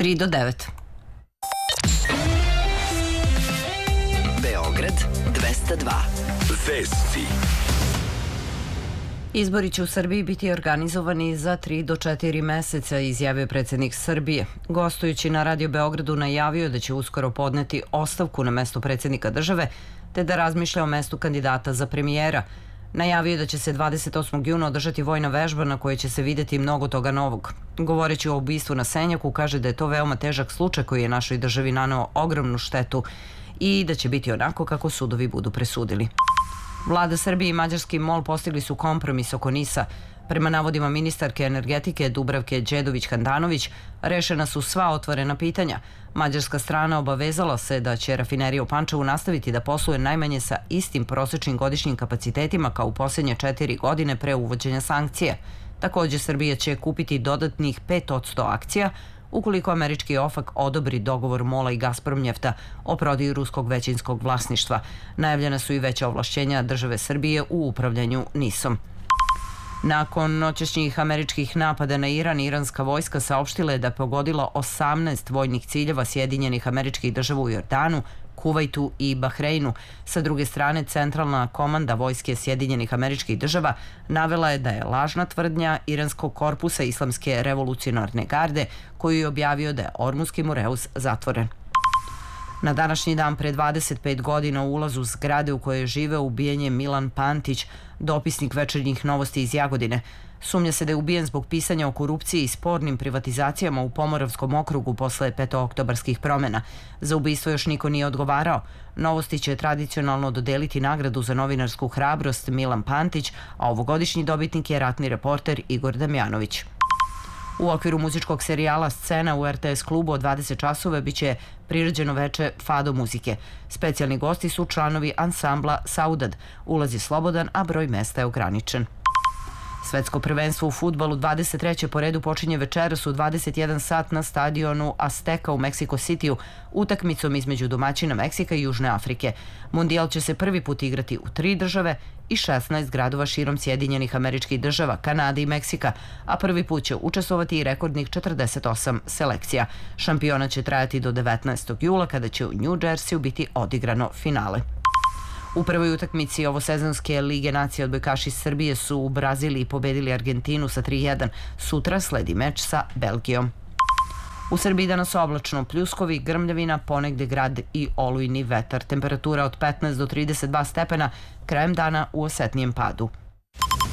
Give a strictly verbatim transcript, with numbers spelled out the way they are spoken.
tri do devet. Beograd dvesta dva. Vesti. Izbori će u Srbiji biti organizovani za tri do četiri meseca, izjavio predsjednik Srbije. Gostujući na Radio Beogradu najavio da će uskoro podneti ostavku na mesto predsjednika države, te da razmišlja o mestu kandidata za premijera. Najavio da će se dvadeset osmog juna održati vojna vežba na kojoj će se vidjeti mnogo toga novog. Govoreći o ubistvu na Senjaku, kaže da je to veoma težak slučaj koji je našoj državi naneo ogromnu štetu i da će biti onako kako sudovi budu presudili. Vlada Srbije i mađarski MOL postigli su kompromis oko NIS-a. Prema navodima ministarke energetike Dubravke Đedović-Handanović, rešena su sva otvorena pitanja. Mađarska strana obavezala se da će rafinerija u Pančevu nastaviti da posluje najmanje sa istim prosečnim godišnjim kapacitetima kao u posljednje četiri godine pre uvođenja sankcija. Također, Srbija će kupiti dodatnih pet posto akcija ukoliko američki OFAC odobri dogovor MOL-a i Gazpromnjefta o prodaji ruskog većinskog vlasništva. Najavljena su i veća ovlašćenja države Srbije u upravljanju NIS-om. Nakon noćešnjih američkih napada na Iran, iranska vojska saopštila je da je pogodila osamnaest vojnih ciljeva Sjedinjenih Američkih Država u Jordanu, Kuvajtu i Bahreinu. Sa druge strane, centralna komanda vojske Sjedinjenih Američkih Država navela je da je lažna tvrdnja iranskog korpusa Islamske revolucionarne garde, koji je objavio da je Ormuski Mureus zatvoren. Na današnji dan pre dvadeset pet godina u ulazu zgrade u kojoj je živeo ubijen je Milan Pantić, dopisnik Večernjih novosti iz Jagodine. Sumnja se da je ubijen zbog pisanja o korupciji i spornim privatizacijama u Pomoravskom okrugu posle petooktobarskih promjena. Za ubistvo još niko nije odgovarao. Novosti će tradicionalno dodeliti nagradu za novinarsku hrabrost Milan Pantić, a ovogodišnji dobitnik je ratni reporter Igor Damjanović. U okviru muzičkog serijala Scena u R T S klubu od dvadeset časova biće priređeno veče fado muzike. Specijalni gosti su članovi ansambla Saudad. Ulaz je slobodan, a broj mesta je ograničen. Svetsko prvenstvo u fudbalu dvadeset treće po redu počinje večeras u dvadeset jedan sat na stadionu Azteca u Meksiko Citiju, utakmicom između domaćina Meksika i Južne Afrike. Mundijal će se prvi put igrati u tri države i šesnaest gradova širom Sjedinjenih Američkih Država, Kanade i Meksika, a prvi put će učestvovati i rekordnih četrdeset osam selekcija. Šampionat će trajati do devetnaestog jula kada će u New Jersey biti odigrano finale. U prvoj utakmici ovosezonske Lige nacija odbojkaši Srbije su u Braziliji pobedili Argentinu sa tri jedan. Sutra sledi meč sa Belgijom. U Srbiji danas oblačno, pljuskovi, grmljavina, ponegde grad i olujni vetar. Temperatura od petnaest do trideset dva stepena, krajem dana u osetnijem padu.